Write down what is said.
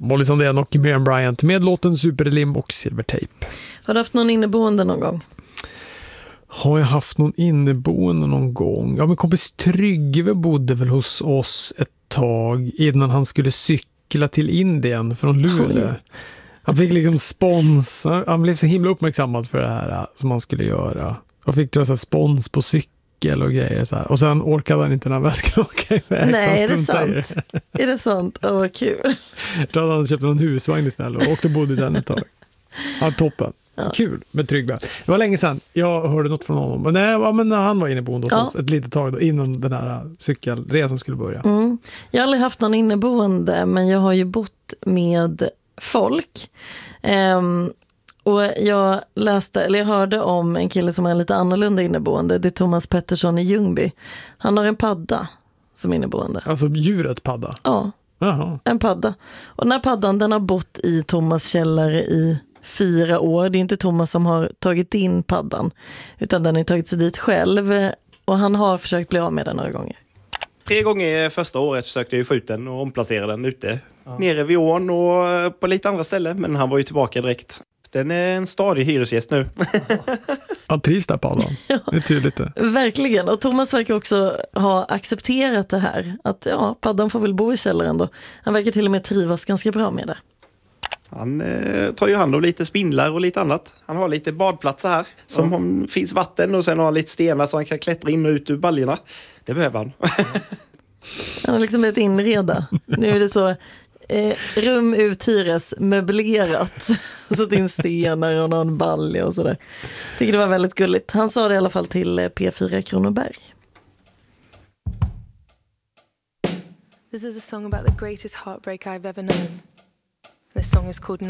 Molly Sandén och Miriam Bryant med låten Superlim och Silvertape. Har du haft någon inneboende någon gång? Har jag haft någon inneboende någon gång? Ja, min kompis Tryggve bodde väl hos oss ett tag innan han skulle cykla till Indien från Luleå. Han fick liksom sponsor. Han blev så himla uppmärksammad för det här som han skulle göra. Han fick då så här spons på cykel och grejer så här. Och sen orkade han inte när han skulle åka iväg. Nej, är det sant? Är det sant? Åh, vad kul. Jag tror att han köpte någon husvagn istället och åkte och bodde den ett tag. Ja, toppen. Ja. Kul med Tryggve. Det var länge sedan jag hörde något från honom. Men, men han var inneboende hos oss ett litet tag då, innan den här cykelresan skulle börja. Jag har aldrig haft någon inneboende, men jag har ju bott med folk. Och jag hörde om en kille som är lite annorlunda inneboende. Det är Thomas Pettersson i Ljungby. Han har en padda som inneboende. Alltså djuret padda? Ja, Jaha. En padda. Och den här paddan, den har bott i Thomas källare i 4 år. Det är inte Thomas som har tagit in paddan, utan den har tagit sig dit själv. Och han har försökt bli av med den några gånger. 3 gånger första året försökte jag få ut den och omplacera den ute. Nere vid ån och på lite andra ställen. Men han var ju tillbaka direkt. Den är en stadig hyresgäst nu. Han trivs där, paddan. Det är tydligt det. Verkligen. Och Thomas verkar också ha accepterat det här. Att paddan får väl bo i källaren då. Han verkar till och med trivas ganska bra med det. Han tar ju hand om lite spindlar och lite annat. Han har lite badplatser här som finns vatten och sen har han lite stenar så han kan klättra in och ut ur baljorna. Det behöver han. Han har liksom ett inreda. Nu är det så rum uthyres möblerat. Så det är stenar och någon balja och sådär. Tycker det var väldigt gulligt. Han sa det i alla fall till P4 Kronoberg. This is a song about the greatest heartbreak I've ever known. This song is called 9/11.